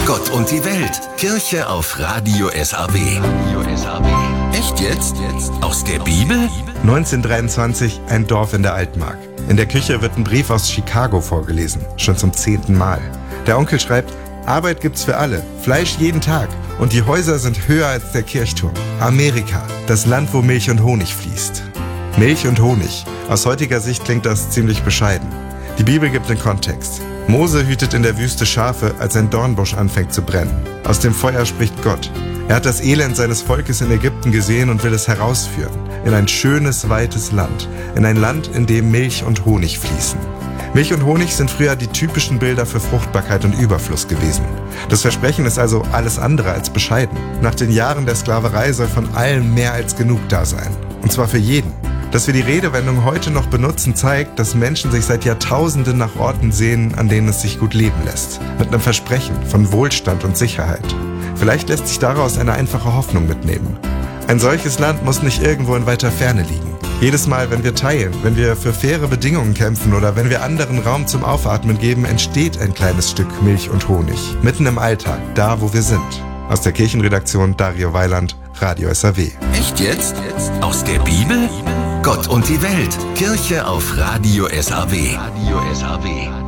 Gott und die Welt. Kirche auf Radio SAW. Echt jetzt? Aus der Bibel? 1923, ein Dorf in der Altmark. In der Küche wird ein Brief aus Chicago vorgelesen, schon zum 10. Mal. Der Onkel schreibt: Arbeit gibt's für alle, Fleisch jeden Tag und die Häuser sind höher als der Kirchturm. Amerika, das Land, wo Milch und Honig fließt. Milch und Honig. Aus heutiger Sicht klingt das ziemlich bescheiden. Die Bibel gibt den Kontext. Mose hütet in der Wüste Schafe, als ein Dornbusch anfängt zu brennen. Aus dem Feuer spricht Gott. Er hat das Elend seines Volkes in Ägypten gesehen und will es herausführen. In ein schönes, weites Land. In ein Land, in dem Milch und Honig fließen. Milch und Honig sind früher die typischen Bilder für Fruchtbarkeit und Überfluss gewesen. Das Versprechen ist also alles andere als bescheiden. Nach den Jahren der Sklaverei soll von allem mehr als genug da sein. Und zwar für jeden. Dass wir die Redewendung heute noch benutzen, zeigt, dass Menschen sich seit Jahrtausenden nach Orten sehnen, an denen es sich gut leben lässt. Mit einem Versprechen von Wohlstand und Sicherheit. Vielleicht lässt sich daraus eine einfache Hoffnung mitnehmen. Ein solches Land muss nicht irgendwo in weiter Ferne liegen. Jedes Mal, wenn wir teilen, wenn wir für faire Bedingungen kämpfen oder wenn wir anderen Raum zum Aufatmen geben, entsteht ein kleines Stück Milch und Honig. Mitten im Alltag, da wo wir sind. Aus der Kirchenredaktion Dario Weiland, Radio SAW. Echt jetzt? Aus der Bibel? Gott und die Welt. Kirche auf Radio SAW.